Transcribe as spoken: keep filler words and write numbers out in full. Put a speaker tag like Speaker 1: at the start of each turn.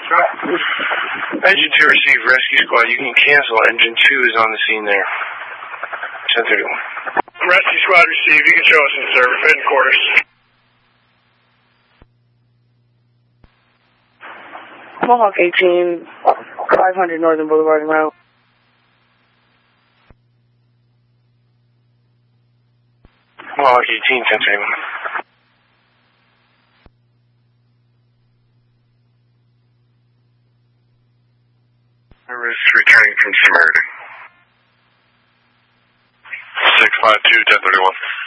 Speaker 1: Engine two received, rescue squad. You can cancel. Engine two is on the scene there. ten thirty-one.
Speaker 2: Rescue squad received. You can show us in service. Heading quarters.
Speaker 3: Mohawk eighteen, five hundred Northern Boulevard and route.
Speaker 1: Mohawk eighteen, ten thirty-one. Service returning from Samaritan.
Speaker 4: six five two, ten thirty-one.